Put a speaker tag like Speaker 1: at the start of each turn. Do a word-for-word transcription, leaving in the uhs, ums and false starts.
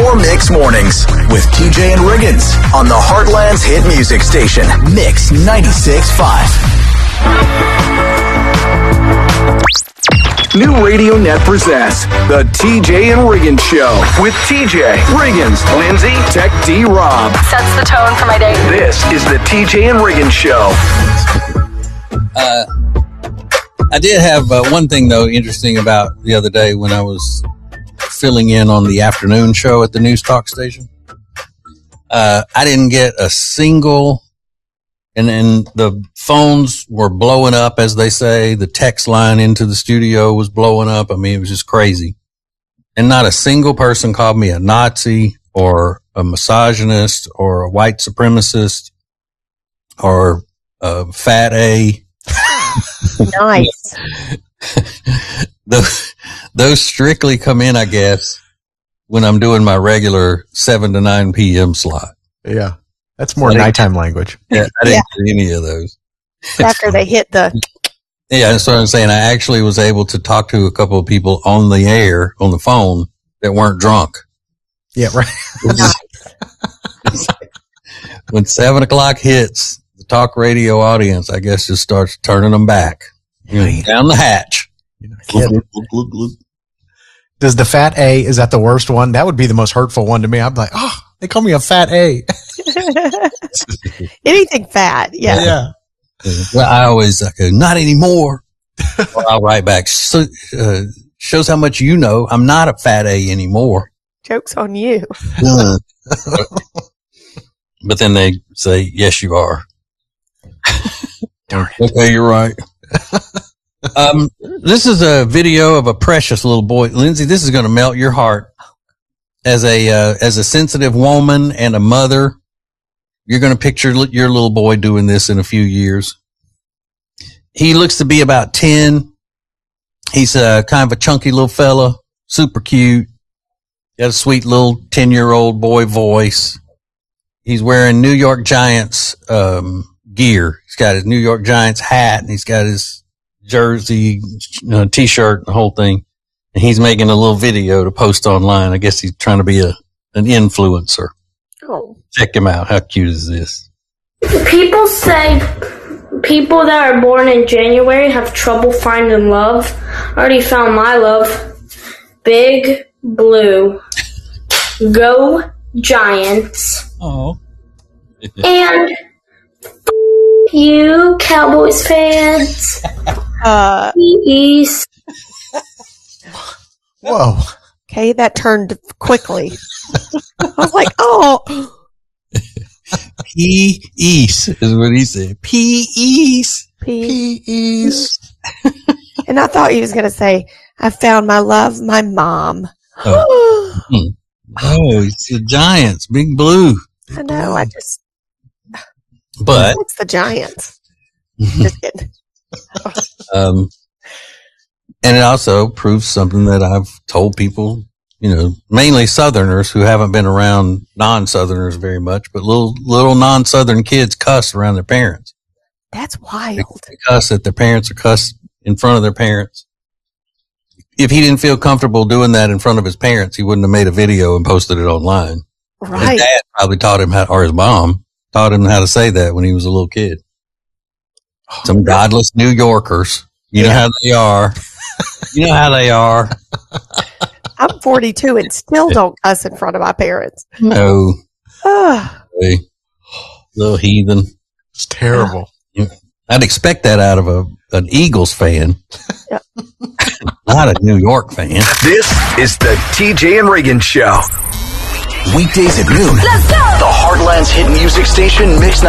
Speaker 1: Your Mix Mornings with T J and Riggins on the Heartland's hit music station, Mix ninety-six point five. New Radio Net presents the T J and Riggins Show with T J, Riggins, Lindsay, Tech D Rob.
Speaker 2: Sets the tone for my day.
Speaker 1: This is the T J and Riggins Show.
Speaker 3: Uh, I did have uh, one thing, though, interesting about the other day when I was filling in on the afternoon show at the news talk station. Uh, I didn't get a single, and then the phones were blowing up, as they say. The text line into the studio was blowing up. I mean, it was just crazy. And not a single person called me a Nazi or a misogynist or a white supremacist or a fat A.
Speaker 4: Nice.
Speaker 3: those, those strictly come in, I guess, when I'm doing my regular seven to nine p.m. slot.
Speaker 5: Yeah. That's more nighttime language.
Speaker 3: Yeah, I didn't yeah. get any of those.
Speaker 4: After they hit the...
Speaker 3: Yeah, that's what I'm saying. I actually was able to talk to a couple of people on the air, on the phone, that weren't drunk.
Speaker 5: Yeah, right.
Speaker 3: When seven o'clock hits, the talk radio audience, I guess, just starts turning them back. You know, down the hatch.
Speaker 5: Look, look, look, look. Does the fat A, is that the worst one? That would be the most hurtful one to me. I'm like, oh, they call me a fat A.
Speaker 4: Anything fat, yeah.
Speaker 5: Yeah.
Speaker 3: Well, I always I go, not anymore. Or I'll write back, so, uh, shows how much you know. I'm not a fat A anymore.
Speaker 4: Joke's on you.
Speaker 3: Uh, but then they say, yes, you are.
Speaker 5: Darn it.
Speaker 3: Okay, you're right. um, this is a video of a precious little boy. Lindsay, this is going to melt your heart. As a, uh, as a sensitive woman and a mother, you're going to picture your little boy doing this in a few years. He looks to be about ten. He's a kind of a chunky little fella, super cute. Got a sweet little ten-year-old boy voice. He's wearing New York Giants um, gear. He's got his New York Giants hat, and he's got his jersey, uh, T-shirt, the whole thing. And he's making a little video to post online. I guess he's trying to be a an influencer.
Speaker 4: Oh.
Speaker 3: Check him out. How cute is this?
Speaker 6: People say people that are born in January have trouble finding love. I already found my love. Big Blue. Go Giants.
Speaker 3: Oh.
Speaker 6: And you Cowboys fans.
Speaker 4: Uh,
Speaker 6: Peace.
Speaker 5: Whoa.
Speaker 4: Okay, that turned quickly. I was like, oh.
Speaker 3: P-East is what he said. P-East.
Speaker 4: P-East. And I thought he was going to say, I found my love, my mom.
Speaker 3: Oh, oh, it's the Giants. Big Blue.
Speaker 4: I know, I just.
Speaker 3: But.
Speaker 4: It's the Giants. Just kidding.
Speaker 3: um, and it also proves something that I've told people, you know, mainly Southerners who haven't been around non-Southerners very much, but little, little non-Southern kids cuss around their parents.
Speaker 4: That's wild.
Speaker 3: They cuss that their parents are cuss in front of their parents. If he didn't feel comfortable doing that in front of his parents, he wouldn't have made a video and posted it online.
Speaker 4: Right.
Speaker 3: His dad probably taught him how, or his mom taught him how to say that when he was a little kid. Some godless New Yorkers. You know how they are. You know how they are.
Speaker 4: I'm forty-two and still don't cuss in front of my parents.
Speaker 3: No.
Speaker 4: Ah.
Speaker 3: Hey, little heathen.
Speaker 5: It's terrible.
Speaker 3: I'd expect that out of a an Eagles fan.
Speaker 4: Yep.
Speaker 3: Not a New York fan.
Speaker 1: This is the T J and Riggins Show. Weekdays at noon.
Speaker 2: Let's go!
Speaker 1: The Heartland's hit music station, Mix